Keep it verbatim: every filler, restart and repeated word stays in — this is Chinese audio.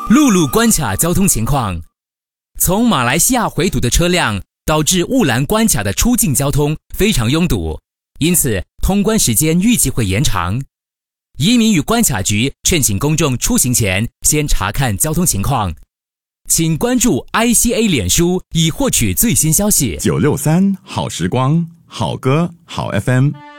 陆路关卡交通情况：从马来西亚回堵的车辆导致雾兰关卡的出境交通非常拥堵，因此通关时间预计会延长。移民与关卡局劝请公众出行前先查看交通情况。请关注 I C A 脸书以获取最新消息。 九六三好时光，好歌好 F M。